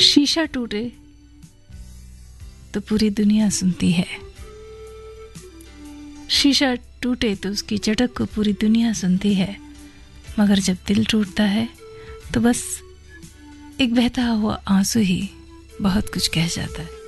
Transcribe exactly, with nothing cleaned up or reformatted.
शीशा टूटे तो पूरी दुनिया सुनती है, शीशा टूटे तो उसकी चटक को पूरी दुनिया सुनती है, मगर जब दिल टूटता है तो बस एक बहता हुआ आंसू ही बहुत कुछ कह जाता है।